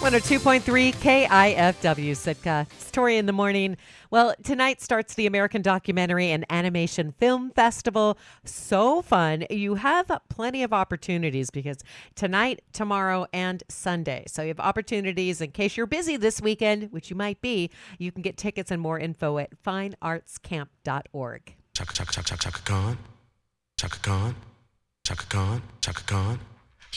102.3 KIFW Sitka. Story in the morning. Well, tonight starts the American Documentary and Animation Film Festival. So fun. You have plenty of opportunities because tonight, tomorrow, and Sunday. So you have opportunities in case you're busy this weekend, which you might be. You can get tickets and more info at fineartscamp.org. Chaka Khan, Chaka Khan, Chaka Khan, Chaka Khan.